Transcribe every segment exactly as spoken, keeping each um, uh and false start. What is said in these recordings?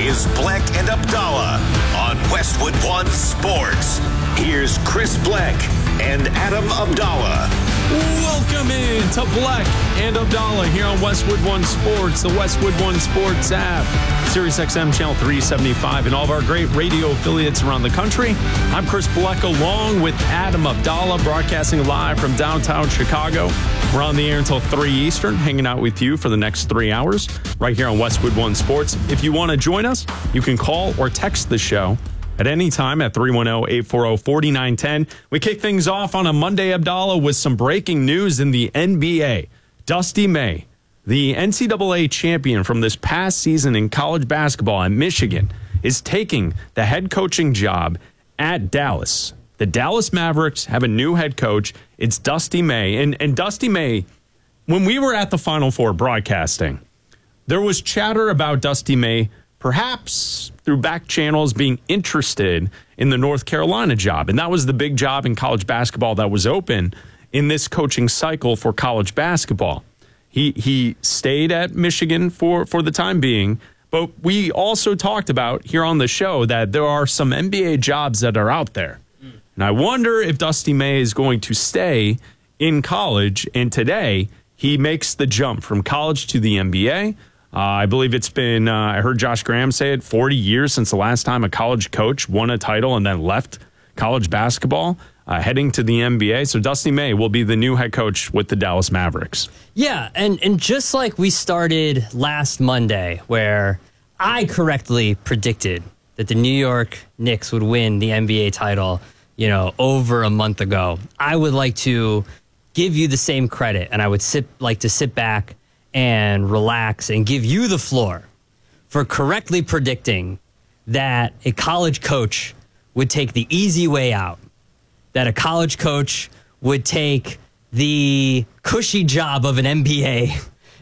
is Bleck and Abdallah on Westwood One Sports. Here's Chris Bleck and Adam Abdallah. Welcome in to Bleck and Abdallah here on Westwood One Sports, the Westwood One Sports app, Sirius X M Channel three seventy-five, and all of our great radio affiliates around the country. I'm Chris Bleck along with Adam Abdallah, broadcasting live from downtown Chicago. We're on the air until three Eastern, hanging out with you for the next three hours right here on Westwood One Sports. If you want to join us, you can call or text the show at any time at three one zero, eight four zero, four nine one zero. We kick things off on a Monday, Abdallah, with some breaking news in the N B A. Dusty May, the N C double A champion from this past season in college basketball at Michigan, is taking the head coaching job at Dallas. The Dallas Mavericks have a new head coach. It's Dusty May. And, and Dusty May, when we were at the Final Four broadcasting, there was chatter about Dusty May perhaps through back channels being interested in the North Carolina job. And that was the big job in college basketball that was open in this coaching cycle for college basketball. He he stayed at Michigan for, for the time being. But we also talked about here on the show that there are some N B A jobs that are out there. Mm. And I wonder if Dusty May is going to stay in college. And today he makes the jump from college to the N B A. Uh, I believe it's been, uh, I heard Josh Graham say it, forty years since the last time a college coach won a title and then left college basketball, uh, heading to the N B A. So Dusty May will be the new head coach with the Dallas Mavericks. Yeah, and, and just like we started last Monday, where I correctly predicted that the New York Knicks would win the N B A title, you know, over a month ago, I would like to give you the same credit, and I would sit, like to sit back and relax and give you the floor for correctly predicting that a college coach would take the easy way out, that a college coach would take the cushy job of an N B A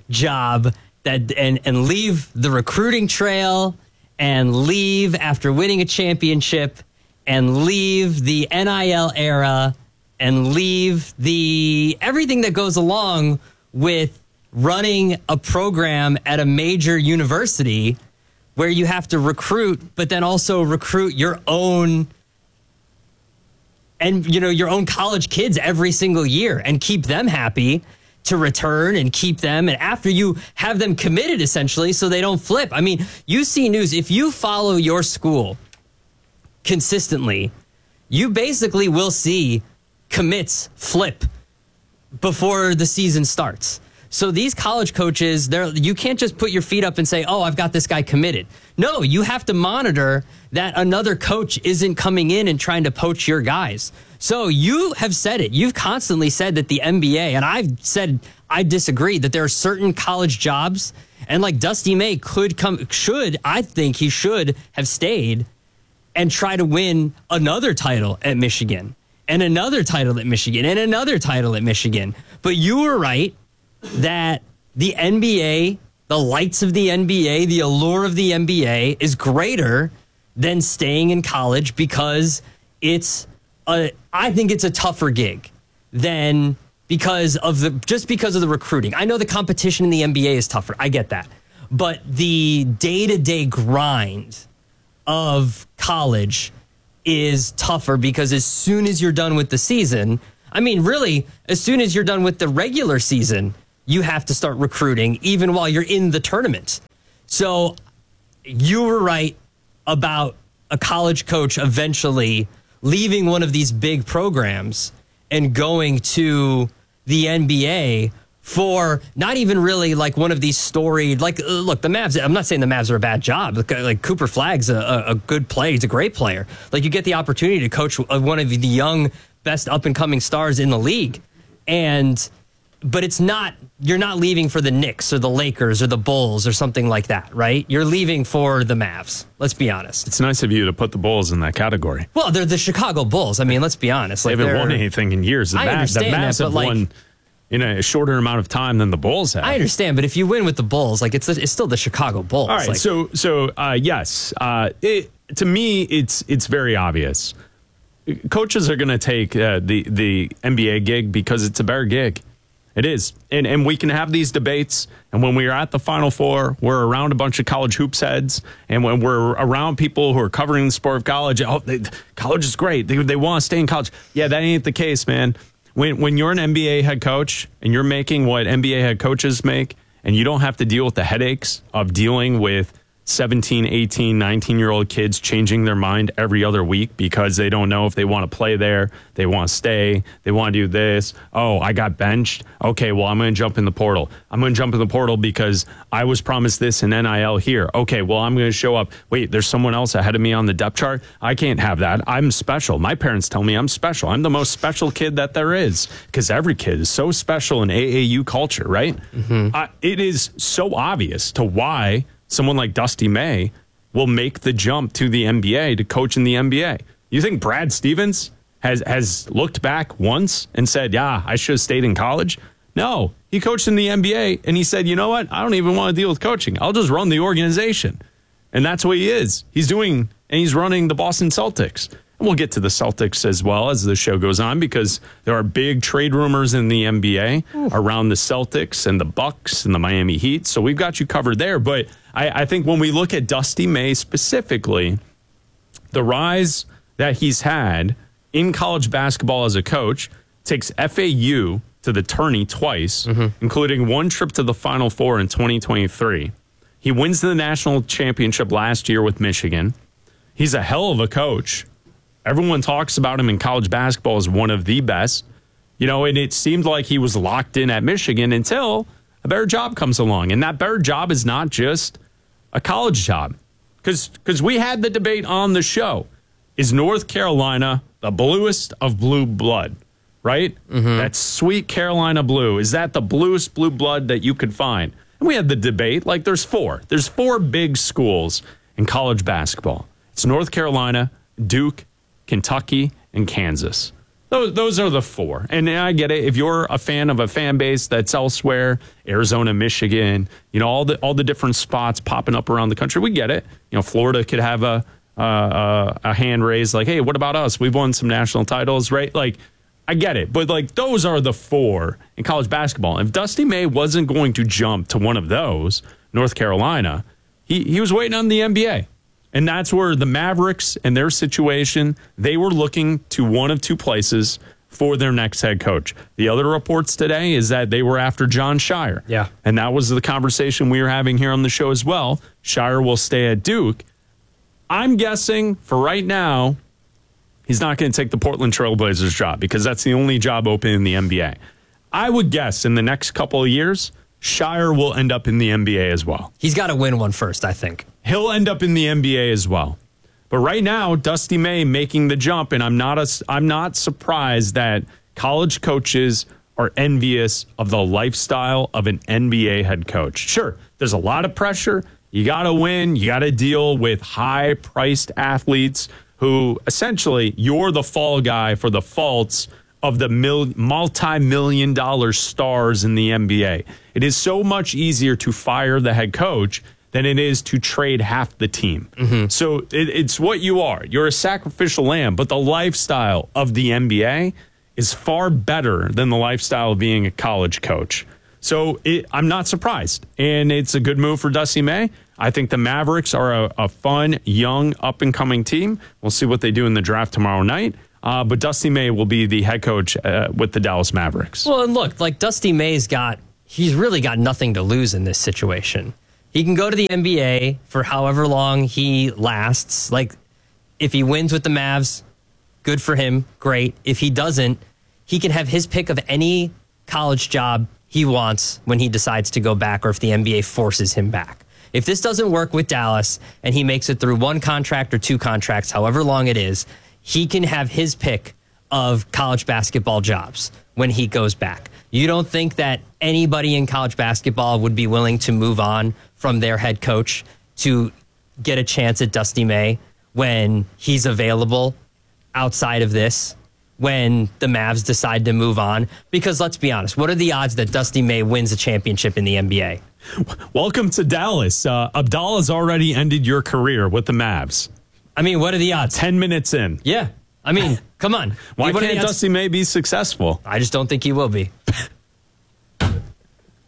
job that and, and leave the recruiting trail and leave after winning a championship and leave the N I L era and leave the everything that goes along with running a program at a major university where you have to recruit, but then also recruit your own and, you know, your own college kids every single year and keep them happy to return and keep them. And after you have them committed, essentially, so they don't flip. I mean, you see news. If you follow your school consistently, you basically will see commits flip before the season starts. So these college coaches, they're, you can't just put your feet up and say, oh, I've got this guy committed. No, you have to monitor that another coach isn't coming in and trying to poach your guys. So you have said it. You've constantly said that the N B A, and I've said I disagree, that there are certain college jobs, and like Dusty May could come, should, I think he should have stayed and try to win another title at Michigan, and another title at Michigan, and another title at Michigan. But you were right that the N B A, the lights of the N B A, the allure of the N B A is greater than staying in college because it's a, I think it's a tougher gig than because of the, just because of the recruiting. I know the competition in the N B A is tougher. I get that. But the day-to-day grind of college is tougher because as soon as you're done with the season, I mean, really, as soon as you're done with the regular season, you have to start recruiting even while you're in the tournament. So you were right about a college coach eventually leaving one of these big programs and going to the N B A for not even really like one of these storied, like, look, the Mavs, I'm not saying the Mavs are a bad job. Like, like Cooper Flagg's a, a good player. He's a great player. Like, you get the opportunity to coach one of the young, best up-and-coming stars in the league. And but it's not, you're not leaving for the Knicks or the Lakers or the Bulls or something like that, right? You're leaving for the Mavs. Let's be honest. It's nice of you to put the Bulls in that category. Well, they're the Chicago Bulls. I mean, let's be honest. Like, they haven't won anything in years. The, I Ma- understand the Mavs that, have but like, won in a shorter amount of time than the Bulls have. I understand, but if you win with the Bulls, like it's it's still the Chicago Bulls. All right, like, so so uh, yes, uh, it, to me, it's it's very obvious. Coaches are going to take uh, the the N B A gig because it's a better gig. It is. And and we can have these debates. And when we are at the Final Four, we're around a bunch of college hoops heads. And when we're around people who are covering the sport of college, oh, they, college is great. They, they want to stay in college. Yeah, that ain't the case, man. When, when you're an N B A head coach and you're making what N B A head coaches make, and you don't have to deal with the headaches of dealing with seventeen, eighteen, nineteen-year-old kids changing their mind every other week because they don't know if they want to play there, they want to stay, they want to do this. Oh, I got benched. Okay, well, I'm going to jump in the portal. I'm going to jump in the portal because I was promised this in N I L here. Okay, well, I'm going to show up. Wait, there's someone else ahead of me on the depth chart. I can't have that. I'm special. My parents tell me I'm special. I'm the most special kid that there is because every kid is so special in A A U culture, right? Mm-hmm. Uh, it is so obvious to why someone like Dusty May will make the jump to the N B A to coach in the N B A. You think Brad Stevens has has looked back once and said, yeah, I should have stayed in college? No, he coached in the N B A and he said, you know what? I don't even want to deal with coaching. I'll just run the organization. And that's what he is. He's doing, and he's running the Boston Celtics. And we'll get to the Celtics as well as the show goes on because there are big trade rumors in the N B A Ooh. around the Celtics and the Bucks and the Miami Heat. So we've got you covered there. But I, I think when we look at Dusty May specifically, the rise that he's had in college basketball as a coach takes F A U to the tourney twice, mm-hmm. including one trip to the Final Four in twenty twenty-three. He wins the national championship last year with Michigan. He's a hell of a coach. Everyone talks about him in college basketball as one of the best, you know, and it seemed like he was locked in at Michigan until a better job comes along. And that better job is not just a college job, because because we had the debate on the show. Is North Carolina the bluest of blue blood, right? Mm-hmm. That sweet Carolina blue. Is that the bluest blue blood that you could find? And we had the debate. Like there's four. There's four big schools in college basketball. It's North Carolina, Duke, Kentucky, and Kansas. Those those are the four. And I get it. If you're a fan of a fan base that's elsewhere, Arizona, Michigan, you know, all the all the different spots popping up around the country, we get it. You know, Florida could have a uh, a hand raised like, hey, what about us? We've won some national titles, right? Like, I get it. But, like, those are the four in college basketball. If Dusty May wasn't going to jump to one of those, North Carolina, he, he was waiting on the N B A. And that's where the Mavericks and their situation, they were looking to one of two places for their next head coach. The other reports today is that they were after Jon Scheyer. Yeah. And that was the conversation we were having here on the show as well. Scheyer will stay at Duke. I'm guessing for right now, he's not going to take the Portland Trailblazers job because that's the only job open in the N B A. I would guess in the next couple of years, Scheyer will end up in the N B A as well. He's got to win one first, I think. He'll end up in the N B A as well. But right now, Dusty May making the jump, and I'm not a, I'm not surprised that college coaches are envious of the lifestyle of an N B A head coach. Sure, there's a lot of pressure. You got to win. You got to deal with high-priced athletes who essentially you're the fall guy for the faults of the mil- multi-million dollar stars in the N B A. It is so much easier to fire the head coach than it is to trade half the team. Mm-hmm. So it, it's what you are. You're a sacrificial lamb, but the lifestyle of the N B A is far better than the lifestyle of being a college coach. So it, I'm not surprised, and it's a good move for Dusty May. I think the Mavericks are a, a fun, young, up-and-coming team. We'll see what they do in the draft tomorrow night. Uh, but Dusty May will be the head coach uh, with the Dallas Mavericks. Well, and look, like Dusty May's got, he's really got nothing to lose in this situation. He can go to the N B A for however long he lasts. Like, if he wins with the Mavs, good for him, great. If he doesn't, he can have his pick of any college job he wants when he decides to go back or if the N B A forces him back. If this doesn't work with Dallas and he makes it through one contract or two contracts, however long it is, he can have his pick of college basketball jobs when he goes back. You don't think that anybody in college basketball would be willing to move on from their head coach to get a chance at Dusty May when he's available outside of this, when the Mavs decide to move on? Because let's be honest, what are the odds that Dusty May wins a championship in the N B A? Welcome to Dallas. Uh, Abdallah's already ended your career with the Mavs. I mean, what are the odds? Ten minutes in. Yeah. I mean, come on. Why what can't Dusty May be successful? I just don't think he will be.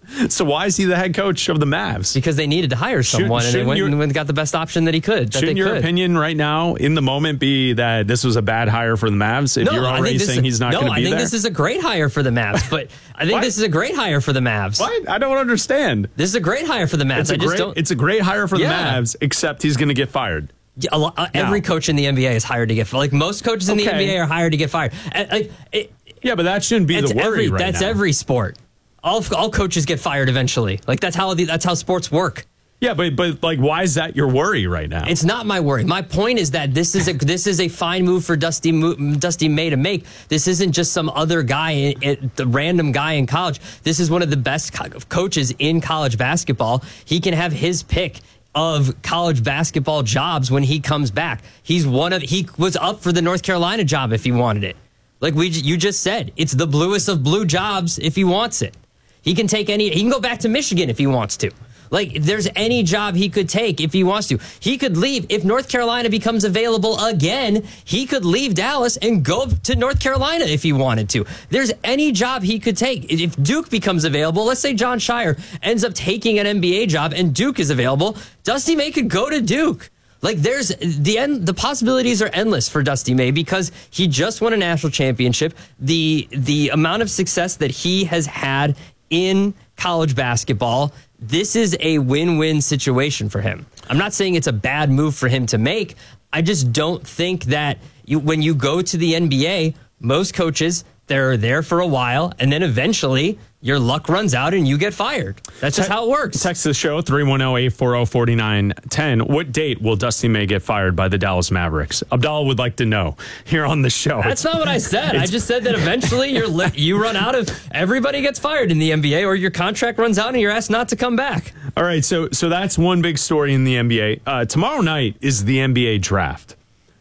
So why is he the head coach of the Mavs? Because they needed to hire someone, and they went your, and got the best option that he could. That shouldn't they your could. opinion right now, in the moment, be that this was a bad hire for the Mavs? If no, you're already saying is, he's not no, going to be there? No, I think this is a great hire for the Mavs. But I think this is a great hire for the Mavs. What? I don't understand. This is a great hire for the Mavs. It's a, I just great, don't, it's a great hire for yeah. the Mavs, except he's going to get fired. Yeah, a lot, uh, every coach in the N B A is hired to get fired. Like most coaches in okay. the N B A are hired to get fired. Uh, like, it, yeah, but that shouldn't be the worry every, right That's now. every sport. All all coaches get fired eventually. Like that's how the, that's how sports work. Yeah, but but like, why is that your worry right now? It's not my worry. My point is that this is a this is a fine move for Dusty Dusty May to make. This isn't just some other guy, the random guy in college. This is one of the best co- coaches in college basketball. He can have his pick of college basketball jobs when he comes back. He's one of he was up for the North Carolina job if he wanted it. Like we you just said, it's the bluest of blue jobs if he wants it. He can take any he can go back to Michigan if he wants to. Like if there's any job he could take if he wants to. He could leave if North Carolina becomes available again. He could leave Dallas and go to North Carolina if he wanted to. There's any job he could take. If Duke becomes available, let's say John Shire ends up taking an N B A job and Duke is available, Dusty May could go to Duke. Like there's the end, the possibilities are endless for Dusty May because he just won a national championship. The the amount of success that he has had in college basketball, this is a win-win situation for him. I'm not saying it's a bad move for him to make. I just don't think that you, when you go to the N B A, most coaches, they're there for a while, and then eventually your luck runs out and you get fired. That's just how it works. Text the show, three one zero, eight four zero, four nine one zero. What date will Dusty May get fired by the Dallas Mavericks? Abdallah would like to know here on the show. That's not what I said. I just said that eventually you're li- you run out of, everybody gets fired in the N B A or your contract runs out and you're asked not to come back. All right, so so that's one big story in the N B A. Uh, tomorrow night is the N B A draft.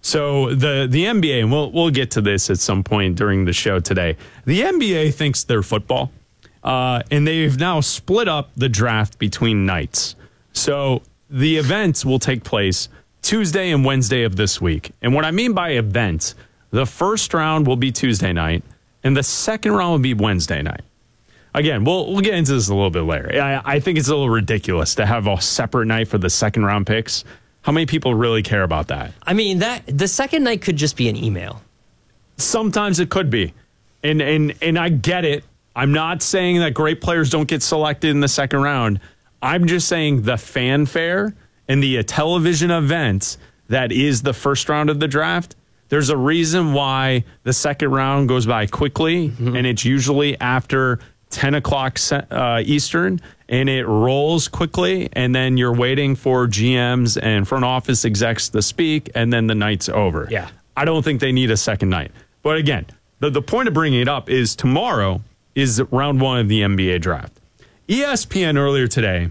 So the, the N B A, and we'll, we'll get to this at some point during the show today, the N B A thinks they're football. Uh, and they've now split up the draft between nights. So the events will take place Tuesday and Wednesday of this week. And what I mean by event, the first round will be Tuesday night, and the second round will be Wednesday night. Again, we'll we'll get into this a little bit later. I, I think it's a little ridiculous to have a separate night for the second round picks. How many people really care about that? I mean, that the second night could just be an email. Sometimes it could be. And and and I get it. I'm not saying that great players don't get selected in the second round. I'm just saying the fanfare and the uh, television event that is the first round of the draft, there's a reason why the second round goes by quickly, mm-hmm. and it's usually after ten o'clock uh, Eastern, and it rolls quickly, and then you're waiting for G Ms and front office execs to speak, and then the night's over. Yeah. I don't think they need a second night. But again, the, the point of bringing it up is tomorrow is round one of the N B A draft. E S P N earlier today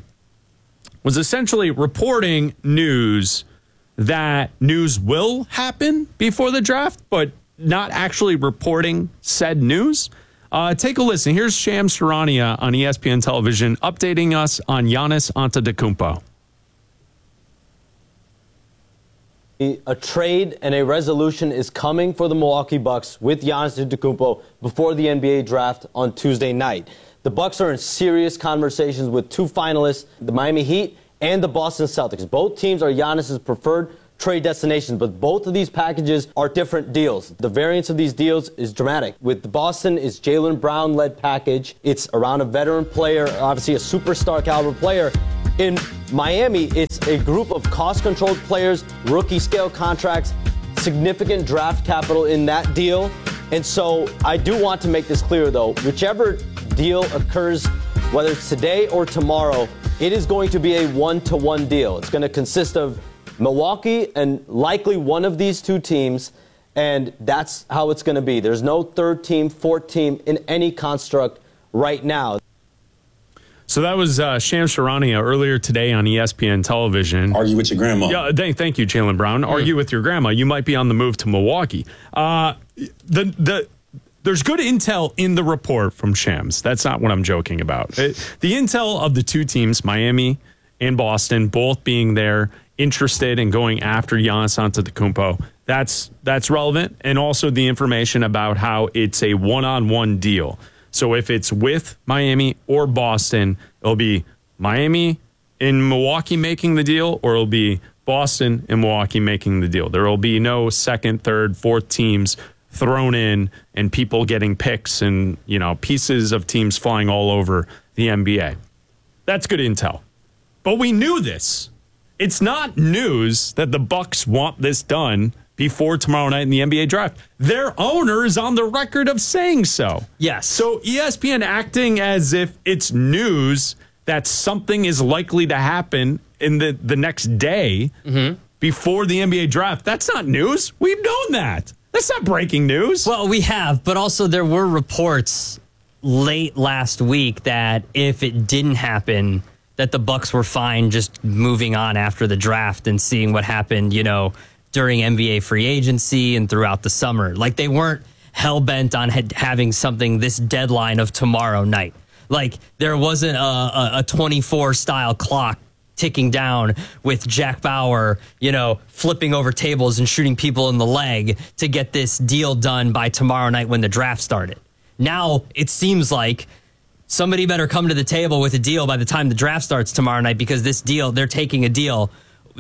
was essentially reporting news that news will happen before the draft, but not actually reporting said news. Uh, take a listen. Here's Shams Charania on E S P N television updating us on Giannis Antetokounmpo. A trade and a resolution is coming for the Milwaukee Bucks with Giannis Antetokounmpo before the N B A draft on Tuesday night. The Bucks are in serious conversations with two finalists, the Miami Heat and the Boston Celtics. Both teams are Giannis's preferred trade destinations, but both of these packages are different deals. The variance of these deals is dramatic. With the Boston, it's Jaylen Brown-led package. It's around a veteran player, obviously a superstar caliber player. In Miami, it's a group of cost-controlled players, rookie-scale contracts, significant draft capital in that deal. And so I do want to make this clear, though. Whichever deal occurs, whether it's today or tomorrow, it is going to be a one-to-one deal. It's going to consist of Milwaukee and likely one of these two teams, and that's how it's going to be. There's no third team, fourth team in any construct right now. So that was uh, Shams Charania earlier today on E S P N television. Argue with your grandma. Yeah, thank, thank you, Jaylen Brown. Mm. Argue with your grandma. You might be on the move to Milwaukee. Uh, the the there's good intel in the report from Shams. That's not what I'm joking about. It, the intel of the two teams, Miami and Boston, both being there, interested in going after Giannis Antetokounmpo. That's that's relevant, and also the information about how it's a one-on-one deal. So if it's with Miami or Boston, it'll be Miami in Milwaukee making the deal, or it'll be Boston and Milwaukee making the deal. There will be no second, third, fourth teams thrown in and people getting picks and, you know, pieces of teams flying all over the N B A. That's good intel. But we knew this. It's not news that the Bucks want this done before tomorrow night in the N B A draft. Their owner is on the record of saying so. Yes. So E S P N acting as if it's news that something is likely to happen in the, the next day mm-hmm. before the N B A draft. That's not news. We've known that. That's not breaking news. Well, we have, but also there were reports late last week that if it didn't happen, that the Bucks were fine just moving on after the draft and seeing what happened, you know, during N B A free agency and throughout the summer. Like, they weren't hell-bent on had, having something this deadline of tomorrow night. Like, there wasn't a, a, a twenty-four style clock ticking down with Jack Bauer, you know, flipping over tables and shooting people in the leg to get this deal done by tomorrow night when the draft started. Now it seems like somebody better come to the table with a deal by the time the draft starts tomorrow night, because this deal, they're taking a deal,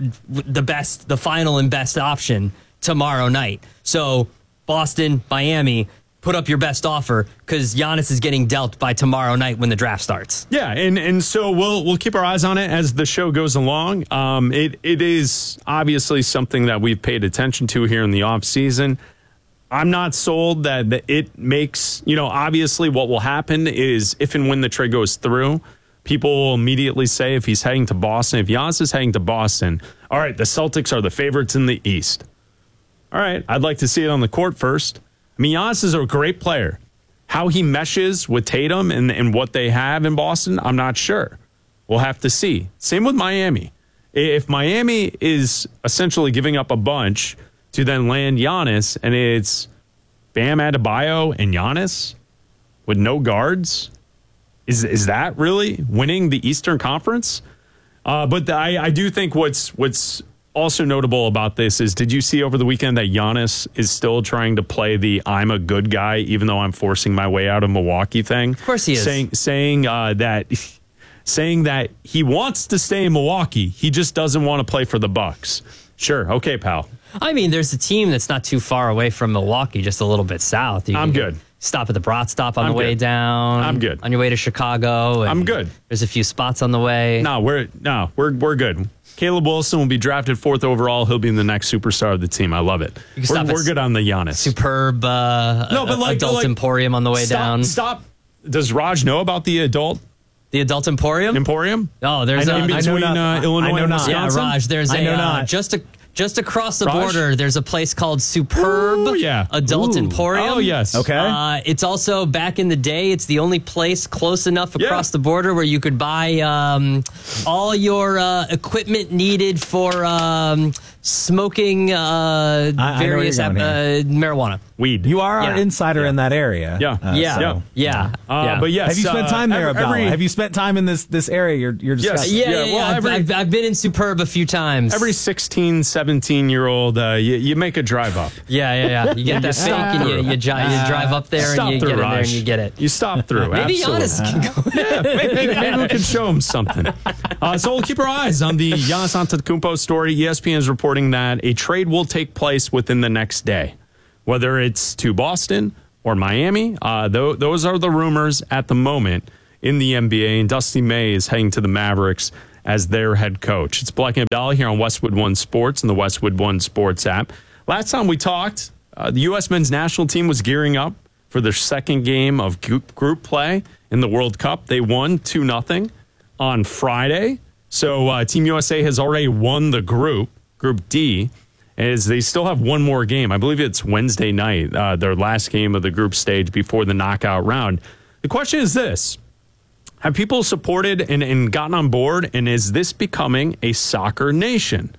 the best, the final and best option tomorrow night. So Boston, Miami, put up your best offer, because Giannis is getting dealt by tomorrow night when the draft starts. Yeah, and, and so we'll we'll keep our eyes on it as the show goes along. Um, it it is obviously something that we've paid attention to here in the offseason. I'm not sold that, that it makes, you know, obviously what will happen is if and when the trade goes through, people will immediately say if he's heading to Boston, if Giannis is heading to Boston, all right, the Celtics are the favorites in the East. All right, I'd like to see it on the court first. I mean, Giannis is a great player. How he meshes with Tatum and, and what they have in Boston, I'm not sure. We'll have to see. Same with Miami. If Miami is essentially giving up a bunch to then land Giannis, and it's Bam Adebayo and Giannis with no guards, is is that really winning the Eastern Conference? Uh, but the, I, I do think what's what's also notable about this is, did you see over the weekend that Giannis is still trying to play the I'm a good guy, even though I'm forcing my way out of Milwaukee thing? Of course he is. Saying, saying uh, that saying that he wants to stay in Milwaukee. He just doesn't want to play for the Bucks. Sure. Okay, pal. I mean, there's a team that's not too far away from Milwaukee, just a little bit south. You I'm can good. Stop at the Brat Stop on I'm the way good. down. I'm good. On your way to Chicago. And I'm good. There's a few spots on the way. No, we're no, we're we're good. Caleb Wilson will be drafted fourth overall. He'll be the next superstar of the team. I love it. You can We're, stop at we're good on the Giannis. Superb uh, No, but like- adult like- emporium on the way stop, down. Stop. Does Raj know about the adult The adult emporium? emporium? Oh, there's in a between not. uh, Illinois I know and not. yeah, Wisconsin? Raj. There's I a know uh, not. just a Just across the Raj? border, there's a place called Superb Ooh, yeah. Adult Ooh. Emporium. Oh, yes. Okay. Uh, it's also, back in the day, it's the only place close enough across Yeah. the border where you could buy um, all your uh, equipment needed for um, smoking uh, I know where various you're uh, going marijuana. Weed. You are our Yeah. insider in that area. Yeah. Uh, yeah. so- yeah. Uh, yeah. But yes. Have you spent uh, time there, every- Abdallah? every- Have you spent time in this this area you're you're Yes. discussing? Yeah, Yeah, yeah, yeah. well, I've, every- I've, I've been in Superb a few times. Every sixteen, seventeen year old, uh, you, you make a drive up. yeah, yeah, yeah. You get that fake and you, you, dri- you drive up there Stop and you through, get in there Raj. and you get it. You stop through. Maybe Absolutely. Giannis can go. Yeah, maybe, maybe, maybe we can show him something. Uh, so we'll keep our eyes on the Giannis Antetokounmpo story. E S P N is reporting that a trade will take place within the next day, whether it's to Boston or Miami. Uh, th- those are the rumors at the moment in the N B A. And Dusty May is heading to the Mavericks as their head coach. It's Black and Abdallah here on Westwood One Sports and the Westwood One Sports app. Last time we talked, uh, the U S men's national team was gearing up for their second game of group play in the World Cup. They won two nothing on Friday. So uh, Team U S A has already won the group, Group D, as they still have one more game. I believe it's Wednesday night, uh, their last game of the group stage before the knockout round. The question is this. Have people supported and, and gotten on board, and is this becoming a soccer nation?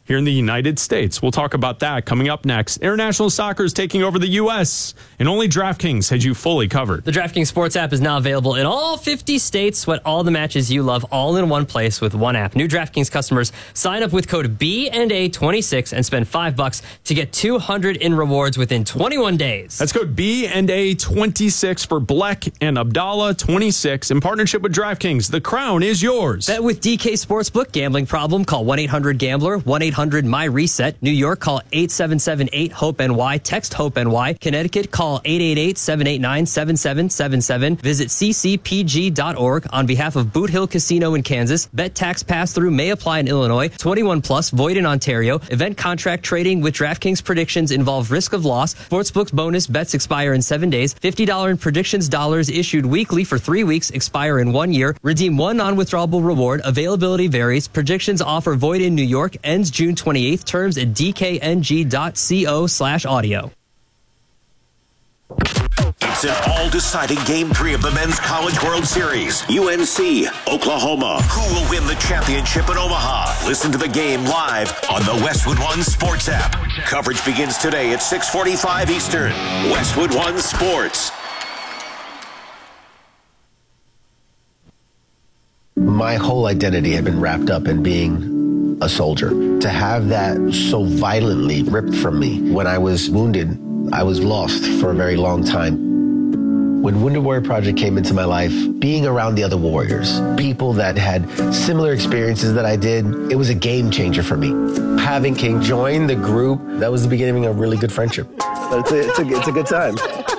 here in the United States. We'll talk about that coming up next. International soccer is taking over the U S, and only DraftKings has you fully covered. The DraftKings Sports app is now available in all fifty states. Sweat all the matches you love all in one place with one app. New DraftKings customers sign up with code B and A twenty-six and spend five bucks to get two hundred in rewards within twenty-one days. That's code B and A twenty-six for Black and Abdallah twenty-six in partnership with DraftKings. The crown is yours. Bet with D K Sportsbook. Gambling problem? Call one eight hundred gambler, one eight hundred my reset. New York, call eight seven seven eight hope N Y. Text HOPE-NY. Connecticut, call eight eight eight, seven eight nine, seven seven seven seven. Visit c c p g dot org on behalf of Boot Hill Casino in Kansas. Bet tax pass-through may apply in Illinois. twenty-one plus, void in Ontario. Event contract trading with DraftKings predictions involve risk of loss. Sportsbook's bonus bets expire in seven days. fifty dollars in predictions dollars issued weekly for three weeks, expire in one year. Redeem one non-withdrawable reward. Availability varies. Predictions offer void in New York. Ends June twenty-eighth. Terms at d k n g dot co slash audio. It's an all-deciding Game three of the Men's College World Series. U N C, Oklahoma. Who will win the championship in Omaha? Listen to the game live on the Westwood One Sports app. Coverage begins today at six forty-five Eastern. Westwood One Sports. My whole identity had been wrapped up in being a soldier. To have that so violently ripped from me when I was wounded, I was lost for a very long time. When Wounded Warrior Project came into my life, being around the other warriors, people that had similar experiences that I did, it was a game changer for me. Having King join the group, that was the beginning of a really good friendship. It's a, it's a, it's a good time.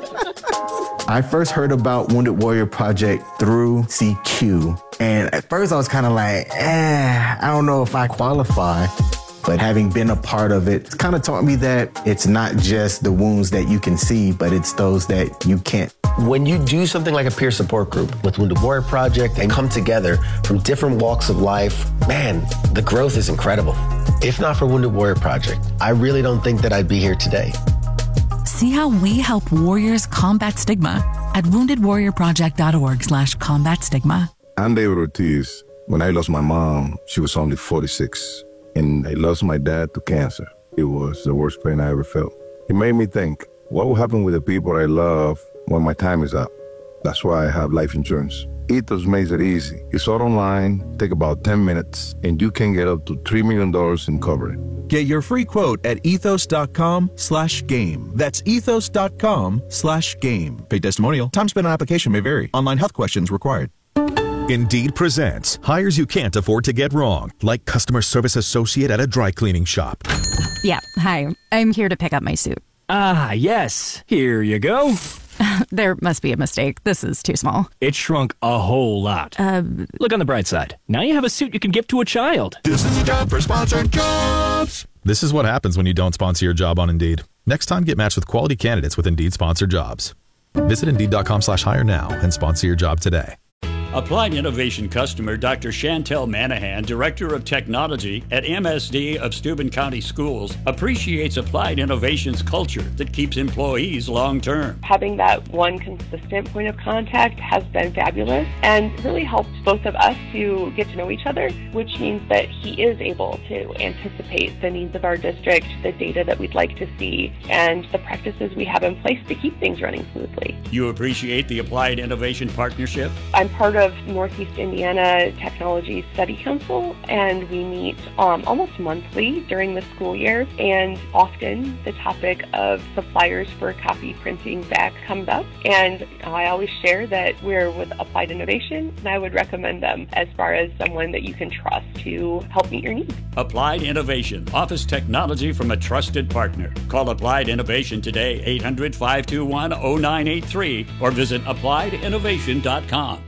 I first heard about Wounded Warrior Project through C Q. And at first I was kind of like, eh, I don't know if I qualify. But having been a part of it, it's kind of taught me that it's not just the wounds that you can see, but it's those that you can't. When you do something like a peer support group with Wounded Warrior Project and come together from different walks of life, man, the growth is incredible. If not for Wounded Warrior Project, I really don't think that I'd be here today. See how we help warriors combat stigma at wounded warrior project dot org slash combat stigma. I'm David Ortiz. When I lost my mom, she was only forty-six. And I lost my dad to cancer. It was the worst pain I ever felt. It made me think, what will happen with the people I love when my time is up? That's why I have life insurance. Ethos makes it easy. It's all online, take about ten minutes, and you can get up to three million dollars in coverage. Get your free quote at ethos.com slash game. That's ethos.com slash game. Paid testimonial. Time spent on application may vary. Online health questions required. Indeed presents hires you can't afford to get wrong, like customer service associate at a dry cleaning shop. Yeah, hi. I'm here to pick up my suit. Ah, yes. Here you go. There must be a mistake. This is too small. It shrunk a whole lot. Uh, Look on the bright side. Now you have a suit you can give to a child. This is a job for sponsored jobs. This is what happens when you don't sponsor your job on Indeed. Next time, get matched with quality candidates with Indeed sponsored jobs. Visit Indeed.com slash hire now and sponsor your job today. Applied Innovation customer Doctor Chantel Manahan, Director of Technology at M S D of Steuben County Schools, appreciates Applied Innovation's culture that keeps employees long-term. Having that one consistent point of contact has been fabulous and really helped both of us to get to know each other, which means that he is able to anticipate the needs of our district, the data that we'd like to see, and the practices we have in place to keep things running smoothly. You appreciate the Applied Innovation partnership? I'm part of Northeast Indiana Technology Study Council, and we meet um, almost monthly during the school year, and often the topic of suppliers for copy printing back comes up, and I always share that we're with Applied Innovation, and I would recommend them as far as someone that you can trust to help meet your needs. Applied Innovation, office technology from a trusted partner. Call Applied Innovation today, eight hundred, five two one, oh nine eight three, or visit applied innovation dot com.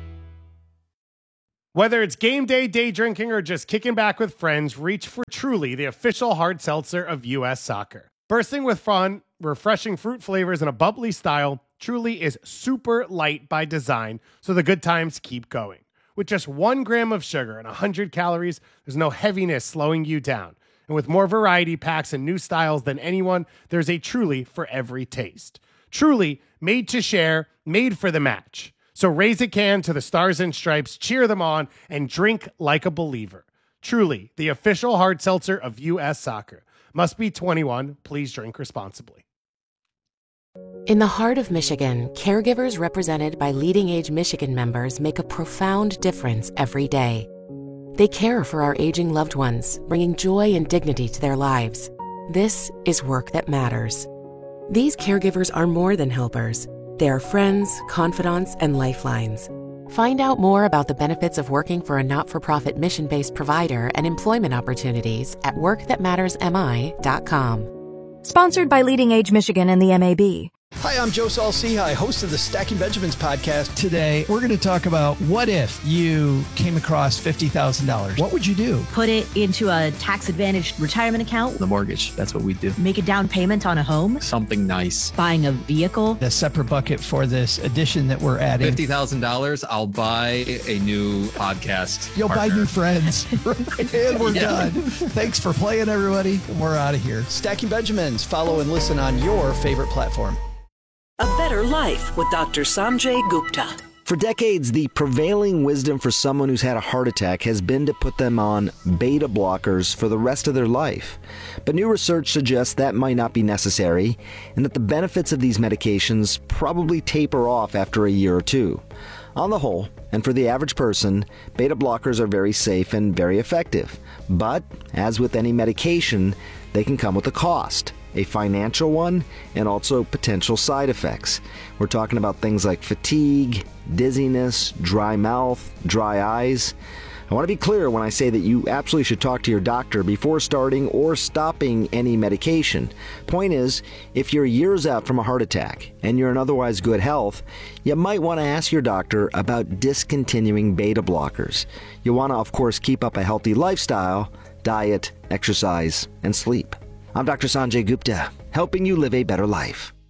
Whether it's game day, day drinking, or just kicking back with friends, reach for Truly, the official hard seltzer of U S Soccer. Bursting with fun, refreshing fruit flavors, and a bubbly style, Truly is super light by design, so the good times keep going. With just one gram of sugar and one hundred calories, there's no heaviness slowing you down. And with more variety packs and new styles than anyone, there's a Truly for every taste. Truly, made to share, made for the match. So raise a can to the Stars and Stripes, cheer them on, and drink like a believer. Truly, the official hard seltzer of U S Soccer. Must be twenty-one. Please drink responsibly. In the heart of Michigan, caregivers represented by Leading Age Michigan members make a profound difference every day. They care for our aging loved ones, bringing joy and dignity to their lives. This is work that matters. These caregivers are more than helpers. They are friends, confidants, and lifelines. Find out more about the benefits of working for a not-for-profit mission-based provider and employment opportunities at work that matters m i dot com. Sponsored by Leading Age Michigan and the M A B. Hi, I'm Joe Saul-Sehy, host of the Stacking Benjamins podcast. Today, we're going to talk about what if you came across fifty thousand dollars? What would you do? Put it into a tax-advantaged retirement account. The mortgage, that's what we do. Make a down payment on a home. Something nice. Buying a vehicle. A separate bucket for this edition that we're adding. fifty thousand dollars, I'll buy a new podcast You'll partner. buy new friends. And we're Yeah. done. Thanks for playing, everybody. We're out of here. Stacking Benjamins. Follow and listen on your favorite platform. A Better Life with Doctor Sanjay Gupta. For decades, the prevailing wisdom for someone who's had a heart attack has been to put them on beta blockers for the rest of their life. But new research suggests that might not be necessary, and that the benefits of these medications probably taper off after a year or two. On the whole, and for the average person, beta blockers are very safe and very effective. But, as with any medication, they can come with a cost. A financial one, and also potential side effects. We're talking about things like fatigue, dizziness, dry mouth, dry eyes. I want to be clear when I say that you absolutely should talk to your doctor before starting or stopping any medication. Point is, if you're years out from a heart attack and you're in otherwise good health, you might want to ask your doctor about discontinuing beta blockers. You want to, of course, keep up a healthy lifestyle, diet, exercise, and sleep. I'm Doctor Sanjay Gupta, helping you live a better life.